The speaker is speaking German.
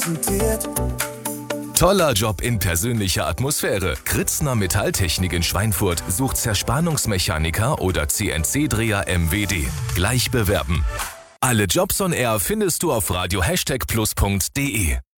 Toller Job in persönlicher Atmosphäre. Kritzner Metalltechnik in Schweinfurt sucht Zerspannungsmechaniker oder CNC-Dreher MWD. Gleich bewerben. Alle Jobs on Air findest du auf radio+plus.de.